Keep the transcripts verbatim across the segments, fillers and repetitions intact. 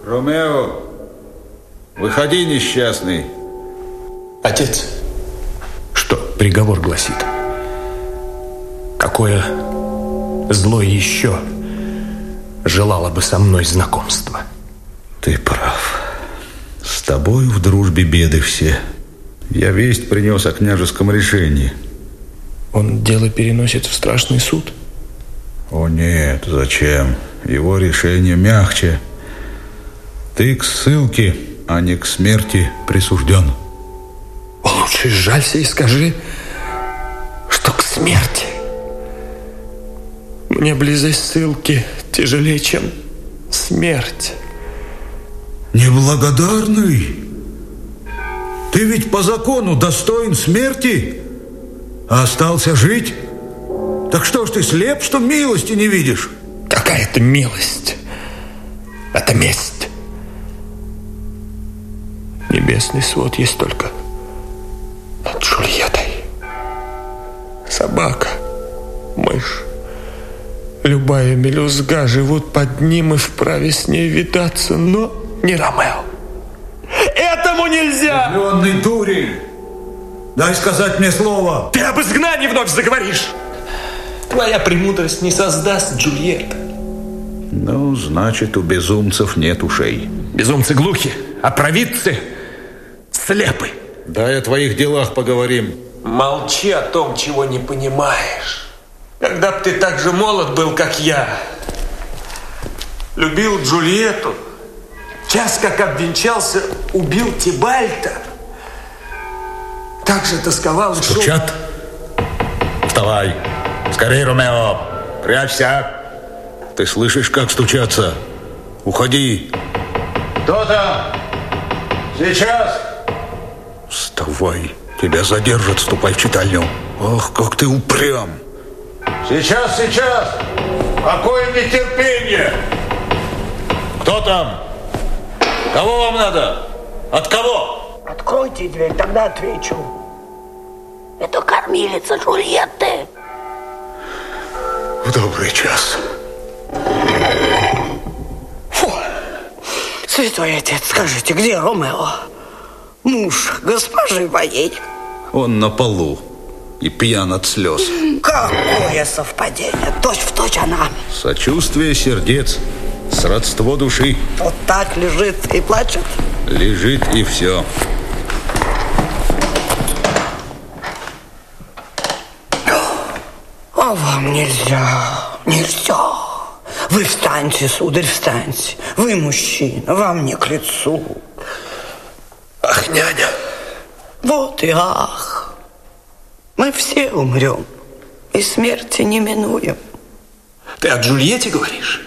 Ромео, выходи, несчастный. Отец, что приговор гласит? Какое зло еще желало бы со мной знакомства? Ты прав. С тобой в дружбе беды все. Я весть принес о княжеском решении. Он дело переносит в страшный суд? О нет, зачем? Его решение мягче. Ты к ссылке, а не к смерти присужден. О, лучше сжалься и скажи, что к смерти. Мне близость ссылки тяжелее, чем смерть. Неблагодарный? Ты ведь по закону достоин смерти, а остался жить? Так что ж ты слеп, что милости не видишь? Какая-то милость. Это месть. Небесный свод есть только над Джульеттой. Собака, мышь, любая мелюзга живут под ним и вправе с ней видаться, но не Ромео. Этому нельзя! Влюбленный дурень! Дай сказать мне слово! Ты об изгнании вновь заговоришь! Твоя премудрость не создаст Джульетта. Ну, значит, у безумцев нет ушей. Безумцы глухи, а провидцы слепы. Дай о твоих делах поговорим. Молчи о том, чего не понимаешь. Когда б ты так же молод был, как я, любил Джульетту, час как обвенчался, убил Тибальта, так же тосковал и шел... Стучат? Вставай! Скорей, Ромео! Прячься! Ты слышишь, как стучатся? Уходи! Кто там? Сейчас! Вставай! Тебя задержат, ступай в читальню. Ах, как ты упрям! Сейчас, сейчас! Какое нетерпение! Кто там? Кого вам надо? От кого? Откройте дверь, тогда отвечу. Это кормилица Джульетты. В добрый час. Фу. Святой отец, скажите, где Ромео? Муж госпожи моей. Он на полу и пьян от слез. Какое совпадение, точь в точь она. Сочувствие сердец, сродство души. Вот так лежит и плачет. Лежит и все. А вам нельзя, нельзя. Вы встаньте, сударь, встаньте. Вы мужчина, вам не к лицу. Ах, няня. Вот и ах. Мы все умрем, и смерти не минуем. Ты о Джульетте говоришь?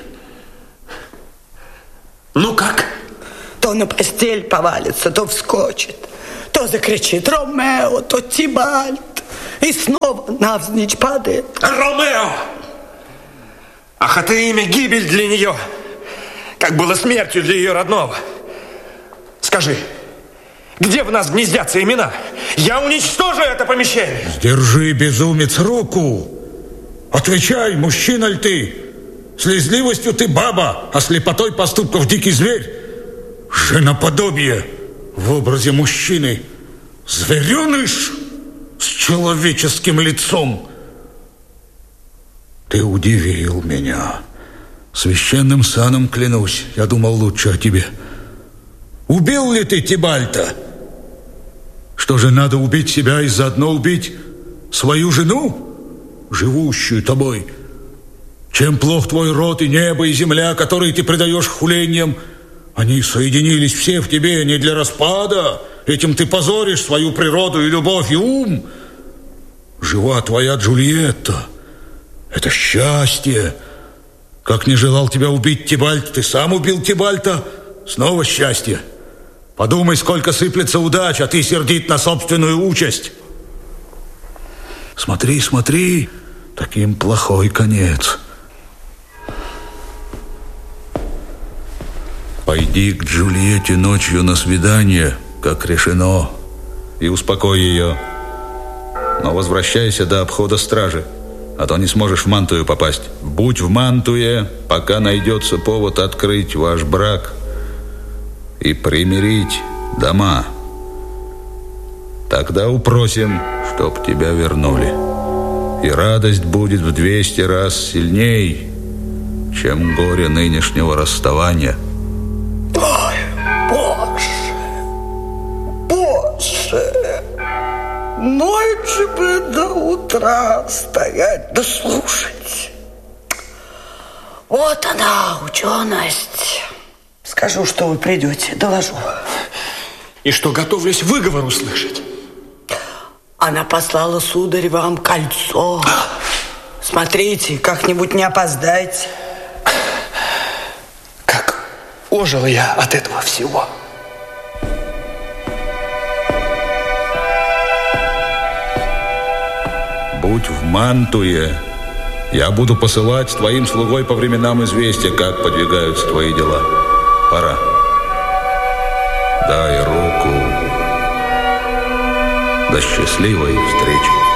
Ну как? То на постель повалится, то вскочит, то закричит Ромео, то Тибальт, и снова навзничь падает. Ромео! Ах, это имя гибель для нее, как было смертью для ее родного. Скажи, где в нас гнездятся имена? Я уничтожу это помещение. Сдержи, безумец, руку. Отвечай, мужчина ли ты? Слезливостью ты баба, а слепотой поступков дикий зверь. Женоподобие в образе мужчины. Звереныш с человеческим лицом. Ты удивил меня. Священным саном клянусь, я думал лучше о тебе. Убил ли ты Тибальта? Что же, надо убить себя и заодно убить свою жену, живущую тобой? Чем плох твой род и небо, и земля, которые ты предаешь хулениям? Они соединились все в тебе не для распада. Этим ты позоришь свою природу и любовь, и ум. Жива твоя Джульетта. Это счастье. Как не желал тебя убить Тибальт, ты сам убил Тибальта. Снова счастье. Подумай, сколько сыплется удач, а ты сердит на собственную участь. Смотри, смотри, таким плохой конец. Пойди к Джульетте ночью на свидание, как решено, и успокой ее. Но возвращайся до обхода стражи, а то не сможешь в Мантую попасть. Будь в Мантуе, пока найдется повод открыть ваш брак. и примирить дома. Тогда упросим, чтоб тебя вернули. И радость будет в двести раз сильней, чем горе нынешнего расставания. Ой, Боже, Боже, ночью бы до утра стоять да слушать. Вот она, ученость. Скажу, что вы придете, доложу. И что готовлюсь выговор услышать. Она послала, сударь, вам кольцо. Смотрите, как-нибудь не опоздайте. Как ожил я от этого всего. Будь в Мантуе, я буду посылать твоим слугой по временам известия, как подвигаются твои дела. Пора. Дай руку. До счастливой встречи.